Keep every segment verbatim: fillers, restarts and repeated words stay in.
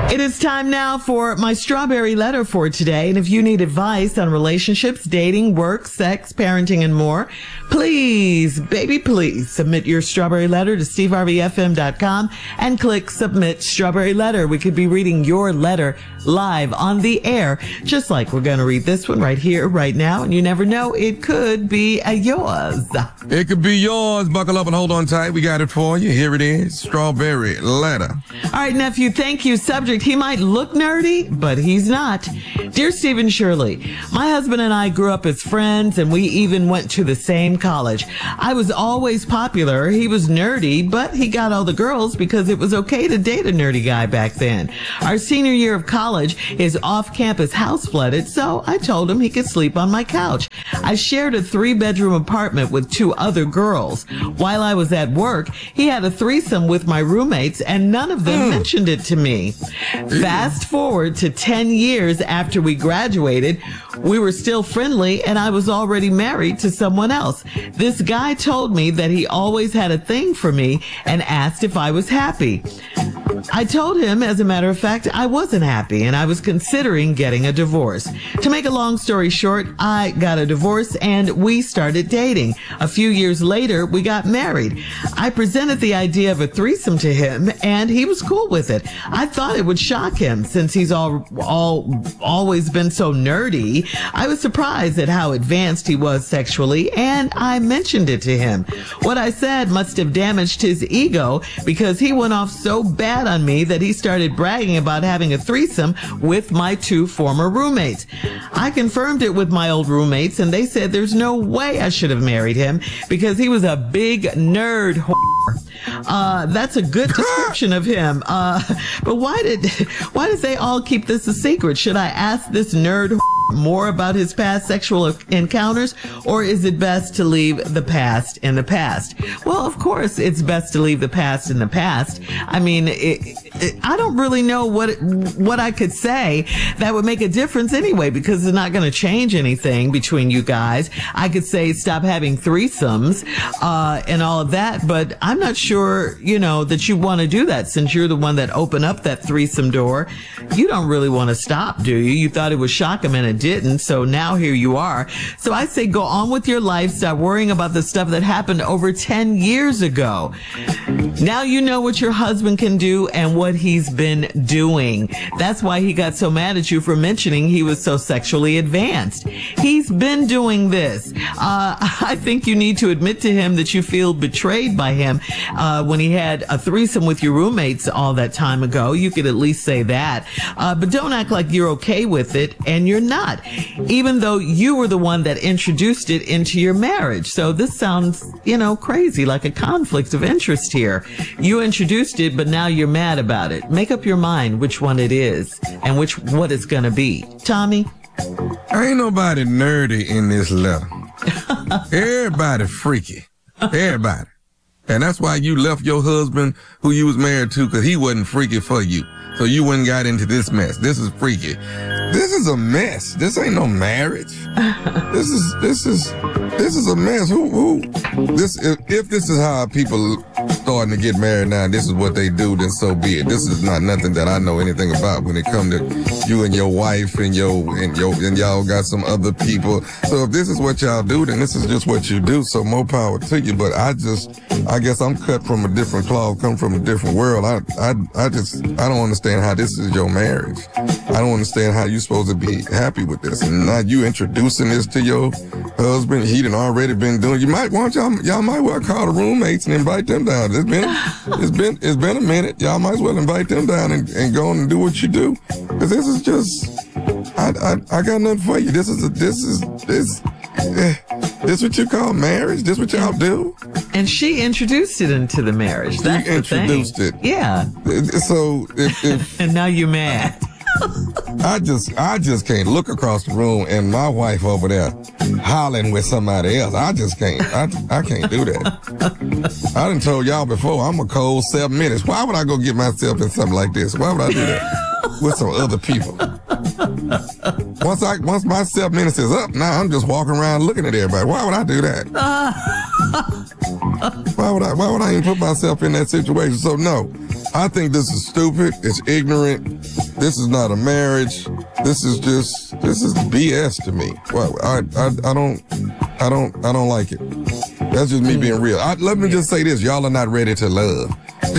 It is time now for my strawberry letter for today. And if you need advice on relationships, dating, work, sex, parenting, and more, please, baby, please submit your strawberry letter to steve harvey f m dot com and click submit strawberry letter. We could be reading your letter live on the air, just like we're going to read this one right here, right now. And you never know, it could be a yours. It could be yours. Buckle up and hold on tight. We got it for you. Here it is. Strawberry letter. All right, nephew, thank you. Subject, he might look nerdy, but he's not. Dear Stephen Shirley, my husband and I grew up as friends, and we even went to the same college. I was always popular. He was nerdy, but he got all the girls because it was okay to date a nerdy guy back then. Our senior year of college, his off-campus house flooded, so I told him he could sleep on my couch. I shared a three-bedroom apartment with two other girls. While I was at work, he had a threesome with my roommates, and none of them mm. mentioned it to me. Fast forward to ten years after we graduated, we were still friendly, and I was already married to someone else. This guy told me that he always had a thing for me and asked if I was happy. I told him, as a matter of fact, I wasn't happy and I was considering getting a divorce. To make a long story short, I got a divorce and we started dating. A few years later, we got married. I presented the idea of a threesome to him and he was cool with it. I thought it would shock him since he's all, all, always been so nerdy. I was surprised at how advanced he was sexually and I mentioned it to him. What I said must have damaged his ego because he went off so bad on me that he started bragging about having a threesome with my two former roommates. I confirmed it with my old roommates and they said there's no way I should have married him because he was a big nerd whore. Uh, that's a good description of him. Uh, but why did, why did they all keep this a secret? Should I ask this nerd whore more about his past sexual encounters, or is it best to leave the past in the past? Well, of course, it's best to leave the past in the past. I mean, it, it, I don't really know what what I could say that would make a difference anyway, because it's not going to change anything between you guys. I could say stop having threesomes uh, and all of that, but I'm not sure, you know, that you want to do that since you're the one that opened up that threesome door. You don't really want to stop, do you? You thought it would shock him and it didn't, so now here you are. So I say go on with your life. Stop worrying about the stuff that happened over ten years ago. Now you know what your husband can do and what he's been doing. That's why he got so mad at you for mentioning he was so sexually advanced. He's been doing this. Uh, I think you need to admit to him that you feel betrayed by him uh, when he had a threesome with your roommates all that time ago. You could at least say that. Uh, but don't act like you're okay with it, and you're not. Even though you were the one that introduced it into your marriage. So this sounds, you know, crazy, like a conflict of interest here. You introduced it, but now you're mad about it. Make up your mind which one it is and which what it's going to be. Tommy? Ain't nobody nerdy in this letter. Everybody freaky. Everybody. And that's why you left your husband who you was married to, because he wasn't freaky for you. So you went and got into this mess. This is freaky. This is a mess. This ain't no marriage. This is this is this is a mess. Who who this if, if this is how people starting to get married now, and this is what they do, then so be it. This is not nothing that I know anything about when it come to you and your wife and your and your and y'all got some other people. So if this is what y'all do, then this is just what you do. So more power to you. But I just I guess I'm cut from a different cloth, come from a different world. I I I just I don't understand how this is your marriage. I don't understand how you supposed to be happy with this. And now you introducing this to your husband. He done already been doing. You might want y'all y'all might well call the roommates and invite them down. It's been it's been it's been a minute. Y'all might as well invite them down and, and go on and do what you do. Because this is just I, I I got nothing for you. This is a, this is this eh, this what you call marriage? This what y'all do? And she introduced it into the marriage. That's you introduced the thing. it. Yeah. So if, if and now you're mad. I just, I just can't look across the room and my wife over there hollering with somebody else. I just can't, I, I can't do that. I done told y'all before, I'm a cold seven minutes. Why would I go get myself in something like this? Why would I do that with some other people? Once I, once my seven minutes is up, now I'm just walking around looking at everybody. Why would I do that? Why would I, why would I even put myself in that situation? So no, I think this is stupid. It's ignorant. This is not a marriage. This is just, this is B S to me. Well, I, I, I don't, I don't, I don't like it. That's just me being real. I, let me just say this. Y'all are not ready to love.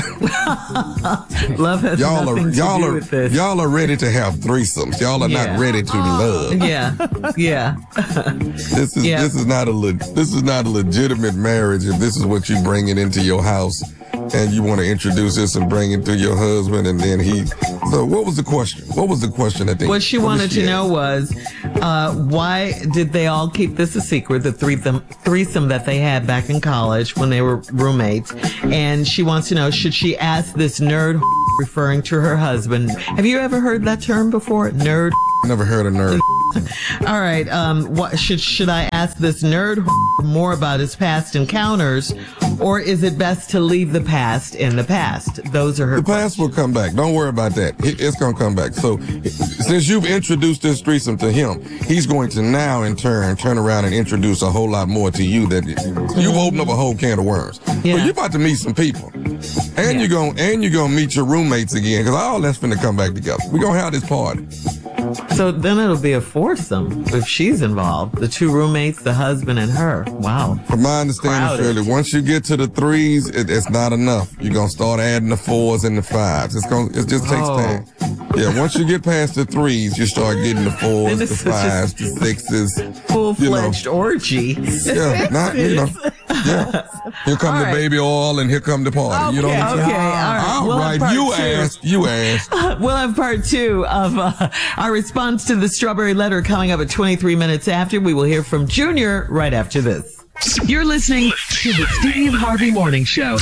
Love has y'all nothing are, to y'all do are, with this. Y'all are ready to have threesomes. Y'all are Yeah. not ready to love. Yeah, yeah. This is Yeah. this is not a le- this is not a legitimate marriage. If this is what you bring it into your house, and you want to introduce this and bring it to your husband, and then he. So what was the question? What was the question? I think What she what wanted did she to know ask? was, uh, why did they all keep this a secret, the threesome, threesome that they had back in college when they were roommates? And she wants to know, should she ask this nerd referring to her husband? Have you ever heard that term before? Nerd? Never heard of nerd. All right. Um, what should should I ask this nerd more about his past encounters, or is it best to leave the past in the past? Those are her. The past will come back. Don't worry about that. It- It's going to come back. So since you've introduced this threesome to him, he's going to now in turn turn around and introduce a whole lot more to you. That you've opened up a whole can of worms. Yeah. So you're about to meet some people, and Yeah. you're going and you're going to meet your roommates again because all that's finna come back together. We're going to have this party. So then it'll be a foursome if she's involved. The two roommates, the husband, and her. Wow. From my understanding, Crowded. Shirley, once you get to the threes, it, it's not enough. You're gonna start adding the fours and the fives. It's gonna, it just takes Oh. time. Yeah, once you get past the threes, you start getting the fours, the This is just- fives, the sixes. Full-fledged orgy. Yeah, not you know. Yeah, here come All the right. baby oil and here come the party. You know what I'm Okay, saying? all right. All We'll have right, part you two. asked. You asked. We'll have part two of uh, our response to the strawberry letter coming up at twenty-three minutes after. We will hear from Junior right after this. You're listening to the Steve Harvey Morning Show.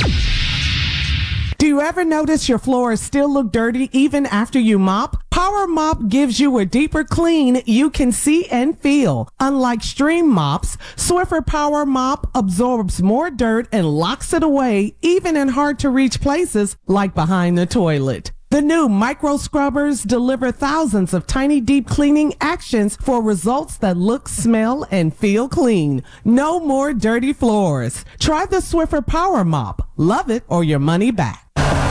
Do you ever notice your floors still look dirty even after you mop? Power Mop gives you a deeper clean you can see and feel. Unlike Stream Mops, Swiffer Power Mop absorbs more dirt and locks it away, even in hard-to-reach places like behind the toilet. The new micro scrubbers deliver thousands of tiny deep cleaning actions for results that look, smell, and feel clean. No more dirty floors. Try the Swiffer Power Mop. Love it or your money back.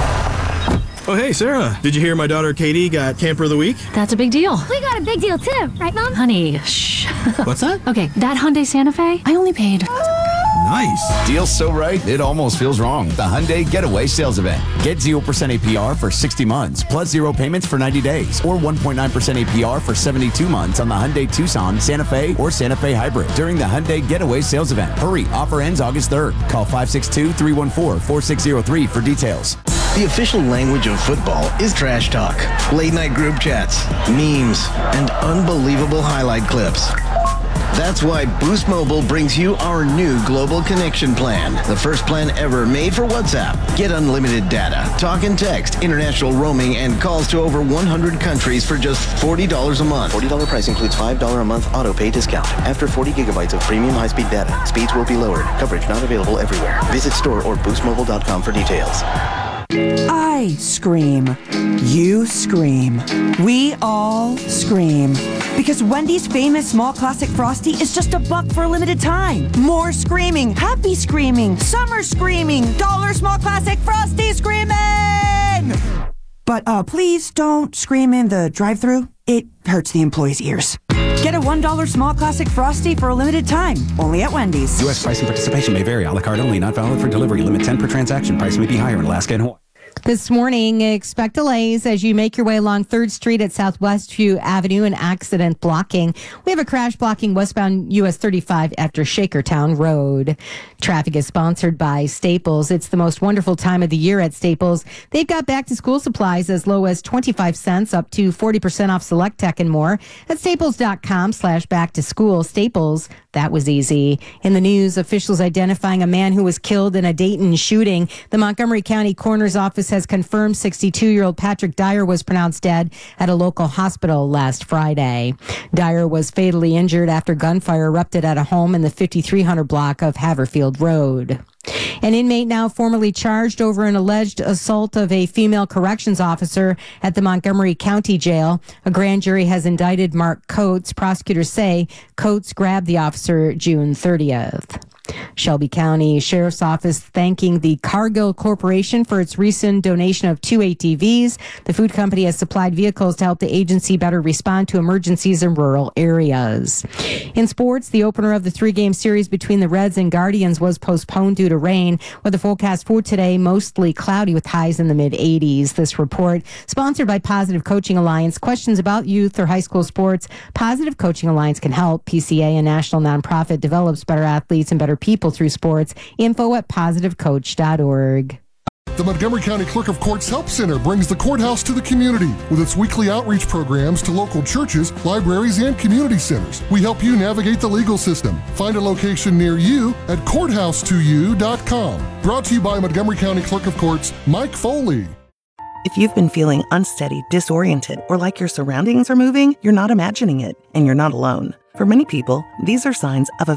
Oh, hey, Sarah. Did you hear my daughter Katie got Camper of the Week? That's a big deal. We got a big deal too, right, Mom? Honey, shh. What's that? Okay, that Hyundai Santa Fe, I only paid. Nice. Deal's so right, it almost feels wrong. The Hyundai Getaway Sales Event. Get zero percent A P R for sixty months, plus zero payments for ninety days, or one point nine percent A P R for seventy-two months on the Hyundai Tucson, Santa Fe, or Santa Fe Hybrid during the Hyundai Getaway Sales Event. Hurry, offer ends August third. Call five six two, three one four, four six zero three for details. The official language of football is trash talk, late night group chats, memes, and unbelievable highlight clips. That's why Boost Mobile brings you our new Global Connection Plan, the first plan ever made for WhatsApp. Get unlimited data, talk and text, international roaming, and calls to over one hundred countries for just forty dollars a month. forty dollars price includes five dollars a month auto pay discount. After forty gigabytes of premium high-speed data, speeds will be lowered. Coverage not available everywhere. Visit store or boost mobile dot com for details. I scream. You scream. We all scream. Because Wendy's famous small classic Frosty is just a buck for a limited time. More screaming, happy screaming, summer screaming, dollar small classic Frosty screaming! But uh, please don't scream in the drive-thru. It hurts the employees' ears. Get a one dollar small classic Frosty for a limited time. Only at Wendy's. U S price and participation may vary. A la carte only. Not valid for delivery. Limit ten per transaction. Price may be higher in Alaska and Hawaii. This morning, expect delays as you make your way along third Street at Southwest View Avenue, and accident blocking. We have a crash blocking westbound U S thirty-five after Shakertown Road. Traffic is sponsored by Staples. It's the most wonderful time of the year at Staples. They've got back to school supplies as low as twenty-five cents up to forty percent off select tech and more at staples.com slash back to school. Staples, that was easy. In the news, officials identifying a man who was killed in a Dayton shooting. The Montgomery County Coroner's Office has confirmed sixty-two-year-old Patrick Dyer was pronounced dead at a local hospital last Friday. Dyer was fatally injured after gunfire erupted at a home in the fifty-three hundred block of Haverfield Road. An inmate now formally charged over an alleged assault of a female corrections officer at the Montgomery County Jail. A grand jury has indicted Mark Coates. Prosecutors say Coates grabbed the officer June thirtieth. Shelby County Sheriff's Office thanking the Cargill Corporation for its recent donation of two A T Vs. The food company has supplied vehicles to help the agency better respond to emergencies in rural areas. In sports, the opener of the three-game series between the Reds and Guardians was postponed due to rain, with the forecast for today mostly cloudy with highs in the mid-eighties. This report, sponsored by Positive Coaching Alliance. Questions about youth or high school sports? Positive Coaching Alliance can help. P C A, a national nonprofit, develops better athletes and better people through sports. Info at positive coach dot org. The Montgomery County Clerk of Courts Help Center brings the courthouse to the community with its weekly outreach programs to local churches, libraries, and community centers. We help you navigate the legal system. Find a location near you at courthouse to you dot com. Brought to you by Montgomery County Clerk of Courts, Mike Foley. If you've been feeling unsteady, disoriented, or like your surroundings are moving, you're not imagining it, and you're not alone. For many people, these are signs of a